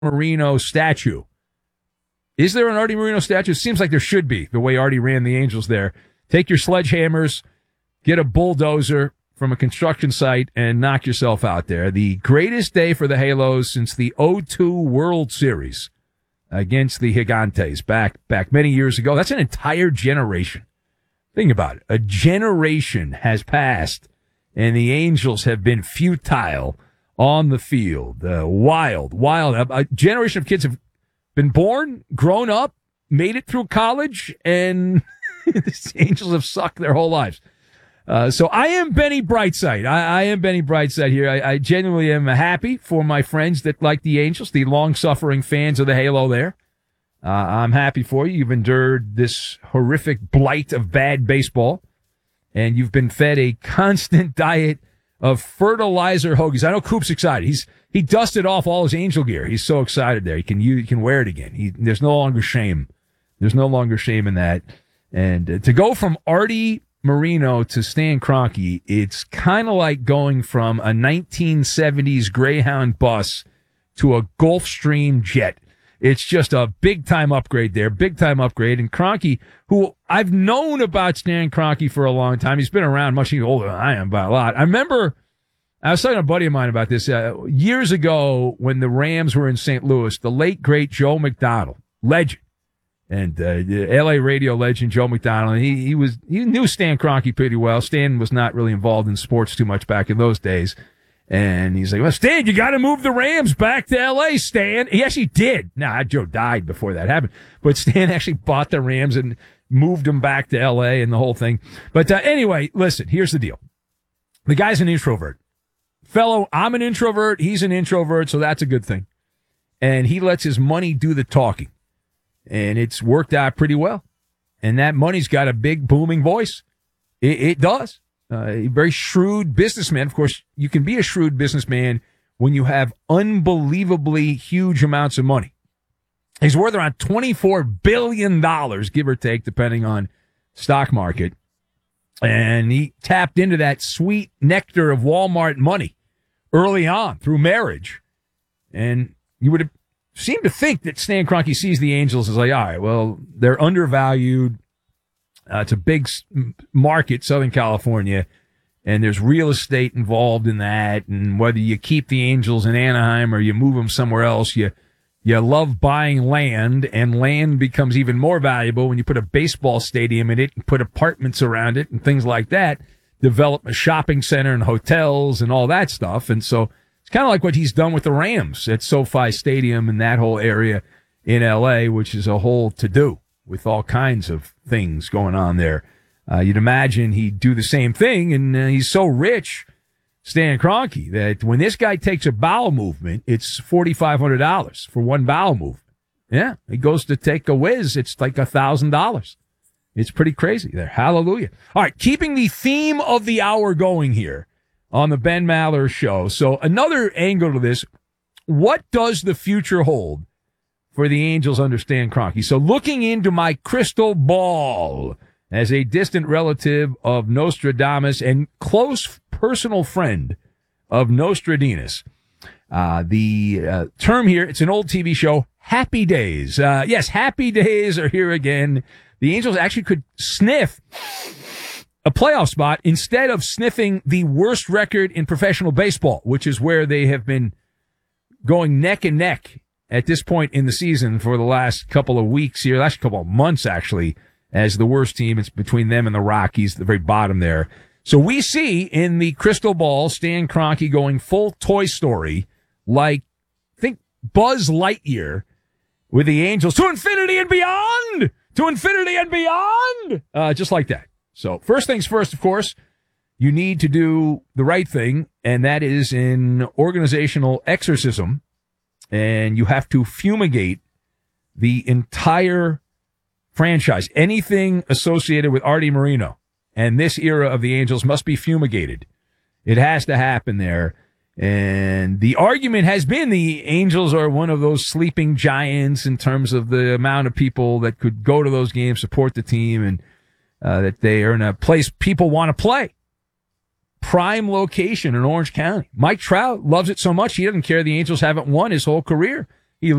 Marino statue. Is there an Artie Moreno statue? It seems like there should be, the way Artie ran the Angels there. Take your sledgehammers, get a bulldozer from a construction site, and knock yourself out there. The greatest day for the Halos since the 0-2 World Series against the Gigantes back many years ago. That's an entire generation. Think about it. A generation has passed, and the Angels have been futile on the field. Wild. A generation of kids have been born, grown up, made it through college, and the Angels have sucked their whole lives. So I am Benny Brightside. I am Benny Brightside here. I genuinely am happy for my friends that like the Angels, the long-suffering fans of the Halo there. I'm happy for you. You've endured this horrific blight of bad baseball, and you've been fed a constant diet of fertilizer hoagies. I know Coop's excited. He dusted off all his Angel gear. He's so excited there. You can wear it again. There's no longer shame. There's no longer shame in that. And to go from Artie Moreno to Stan Kroenke, it's kind of like going from a 1970s Greyhound bus to a Gulfstream jet. It's just a big-time upgrade there, big-time upgrade. And Kroenke, who I've known about Stan Kroenke for a long time, he's been around much older than I am by a lot. I remember, I was talking to a buddy of mine about this years ago when the Rams were in St. Louis, the late, great Joe McDonald, legend, and L.A. radio legend Joe McDonald. He knew Stan Kroenke pretty well. Stan was not really involved in sports too much back in those days. And he's like, well, Stan, you got to move the Rams back to L.A., Stan. He actually did. Now, Joe died before that happened. But Stan actually bought the Rams and moved them back to L.A. and the whole thing. But anyway, listen, here's the deal. The guy's an introvert. I'm an introvert. He's an introvert, so that's a good thing. And he lets his money do the talking. And it's worked out pretty well. And that money's got a big, booming voice. It does. A very shrewd businessman. Of course, you can be a shrewd businessman when you have unbelievably huge amounts of money. He's worth around $24 billion, give or take, depending on stock market. And he tapped into that sweet nectar of Walmart money early on through marriage. And you would have seemed to think that Stan Kroenke sees the Angels as like, all right, well, they're undervalued. It's a big market, Southern California, and there's real estate involved in that. And whether you keep the Angels in Anaheim or you move them somewhere else, you love buying land, and land becomes even more valuable when you put a baseball stadium in it and put apartments around it and things like that, develop a shopping center and hotels and all that stuff. And so it's kind of like what he's done with the Rams at SoFi Stadium and that whole area in L.A., which is a whole to-do with all kinds of things going on there. You'd imagine he'd do the same thing, and he's so rich, Stan Kroenke, that when this guy takes a bowel movement, it's $4,500 for one bowel movement. Yeah, he goes to take a whiz, it's like $1,000. It's pretty crazy there. Hallelujah. All right, keeping the theme of the hour going here on the Ben Maller Show. So another angle to this, what does the future hold for the Angels under Stan Kroenke? So looking into my crystal ball as a distant relative of Nostradamus and close personal friend of Nostradamus, the term here, it's an old TV show, Happy Days. Yes, Happy Days are here again. The Angels actually could sniff a playoff spot instead of sniffing the worst record in professional baseball, which is where they have been going neck and neck at this point in the season for the last couple of weeks here, last couple of months actually, as the worst team. It's between them and the Rockies, the very bottom there. So we see in the crystal ball Stan Kroenke going full Toy Story, like, think Buzz Lightyear with the Angels to infinity and beyond! To infinity and beyond! Just like that. So first things first, of course, you need to do the right thing, and that is in organizational exorcism. And you have to fumigate the entire franchise. Anything associated with Artie Moreno and this era of the Angels must be fumigated. It has to happen there. And the argument has been the Angels are one of those sleeping giants in terms of the amount of people that could go to those games, support the team, and that they are in a place people want to play. Prime location in Orange County. Mike Trout loves it so much he doesn't care the Angels haven't won his whole career.